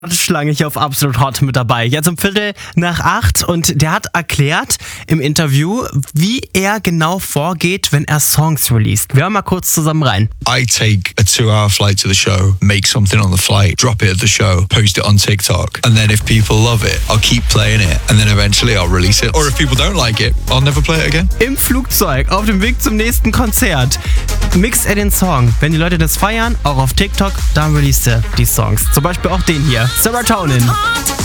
Schlange hier auf Absolut Hot mit dabei. Jetzt um 7:15 und der hat erklärt im Interview, wie er genau vorgeht, wenn er Songs released. Wir hören mal kurz zusammen rein. I take a 2-hour flight to the show, make something on the flight, drop it at the show, post it on TikTok, and then if people love it, I'll keep playing it, and then eventually I'll release it. Or if people don't like it, I'll never play it again. Im Flugzeug, auf dem Weg zum nächsten Konzert, mixt er den Song. Wenn die Leute das feiern, auch auf TikTok, dann released er die Songs. Zum Beispiel auch den hier. Serotonin.